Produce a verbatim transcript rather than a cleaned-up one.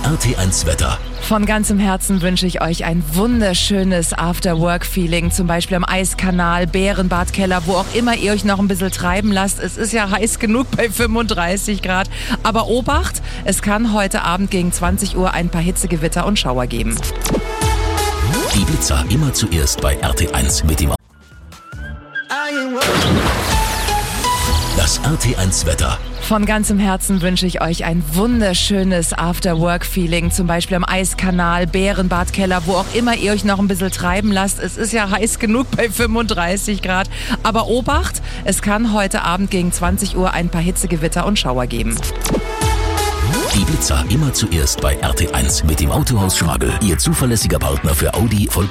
R T eins Wetter. Von ganzem Herzen wünsche ich euch ein wunderschönes After-Work-Feeling, zum Beispiel am Eiskanal, Bärenbad, Keller, wo auch immer ihr euch noch ein bisschen treiben lasst. Es ist ja heiß genug bei fünfunddreißig Grad. Aber Obacht, es kann heute Abend gegen zwanzig Uhr ein paar Hitzegewitter und Schauer geben. Die Blitzer immer zuerst bei R T eins mit dem Das R T eins Wetter. Von ganzem Herzen wünsche ich euch ein wunderschönes After-Work-Feeling, zum Beispiel am Eiskanal, Bärenbad, Keller, wo auch immer ihr euch noch ein bisschen treiben lasst. Es ist ja heiß genug bei fünfunddreißig Grad. Aber Obacht, es kann heute Abend gegen zwanzig Uhr ein paar Hitzegewitter und Schauer geben. Die Blitzer immer zuerst bei R T eins mit dem Autohaus Schragel. Ihr zuverlässiger Partner für Audi, Volkswagen